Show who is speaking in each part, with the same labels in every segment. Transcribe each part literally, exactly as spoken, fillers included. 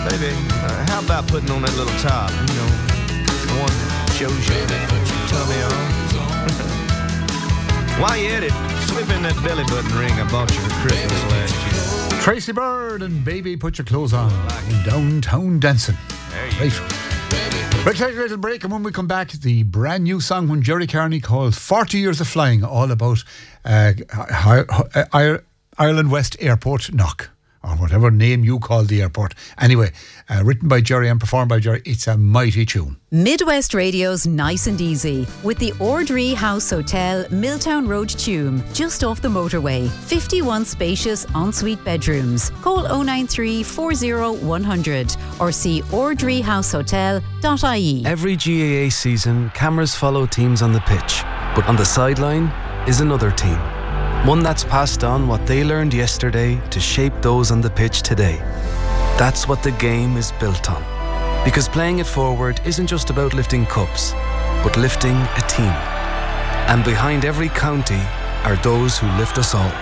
Speaker 1: Baby, uh, how about putting on that little top? You know, the one that shows you tummy on. While you're at it, slip in that belly button ring I bought you for Christmas last year.
Speaker 2: Tracy Bird and Baby Put Your Clothes On. Downtown Dancing.
Speaker 1: There you
Speaker 2: Right. We'll take a little break, and when we come back, the brand new song when Jerry Carney called forty Years of Flying, all about uh, Ireland West Airport Knock, or whatever name you call the airport. Anyway, uh, written by Jerry and performed by Jerry. It's a mighty tune.
Speaker 3: Midwest Radio's Nice and Easy with the Ordree House Hotel, Milltown Road, Tuam, just off the motorway. fifty-one spacious ensuite bedrooms. Call oh nine three, four oh, one hundred or see ordree house hotel dot I E.
Speaker 4: Every G A A season, cameras follow teams on the pitch, but on the sideline is another team. One that's passed on what they learned yesterday to shape those on the pitch today. That's what the game is built on. Because playing it forward isn't just about lifting cups, but lifting a team. And behind every county are those who lift us all.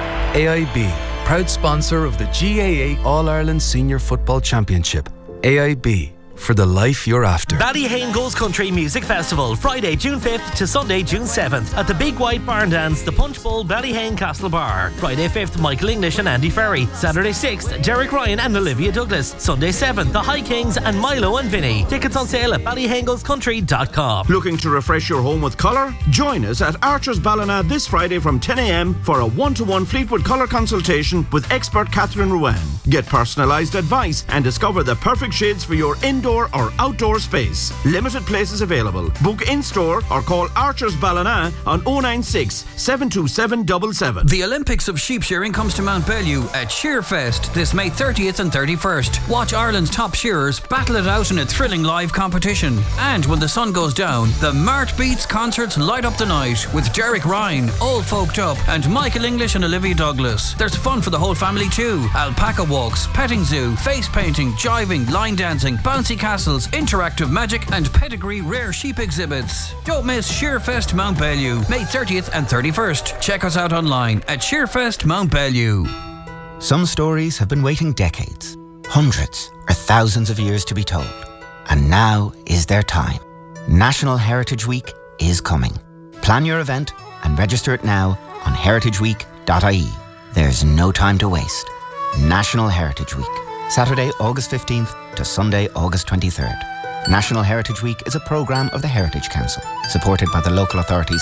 Speaker 4: A I B, proud sponsor of the G A A All-Ireland Senior Football Championship. A I B, for the life you're after.
Speaker 5: Ballyhane Goes Country Music Festival, Friday, June fifth to Sunday, June seventh at the Big White Barn Dance, the Punch Bowl, Ballyhane Castle Bar. Friday fifth, Michael English and Andy Ferry. Saturday sixth, Derek Ryan and Olivia Douglas. Sunday seventh, the High Kings and Milo and Vinny. Tickets on sale at ballyhane goes country dot com.
Speaker 6: Looking to refresh your home with colour? Join us at Archer's Ballina this Friday from ten a m for a one-to-one Fleetwood colour consultation with expert Catherine Ruan. Get personalised advice and discover the perfect shades for your indoor or outdoor space. Limited places available. Book in-store or call Archer's Ballina on oh nine six, seven two seven seven seven.
Speaker 7: The Olympics of sheep shearing comes to Mount Bellew at Shearfest this May thirtieth and thirty-first. Watch Ireland's top shearers battle it out in a thrilling live competition. And when the sun goes down, the Mart Beats concerts light up the night with Derek Ryan, Old Folked Up, and Michael English and Olivia Douglas. There's fun for the whole family too. Alpaca walks, petting zoo, face painting, jiving, line dancing, bouncy castles, interactive magic, and pedigree rare sheep exhibits. Don't miss Shearfest Mount Bellew, May thirtieth and thirty-first. Check us out online at Shearfest Mount Bellew.
Speaker 8: Some stories have been waiting decades, hundreds or thousands of years to be told. And now is their time. National Heritage Week is coming. Plan your event and register it now on heritage week dot I E. There's no time to waste. National Heritage Week, Saturday, August fifteenth to Sunday, August twenty-third. National Heritage Week is a programme of the Heritage Council, supported by the local authorities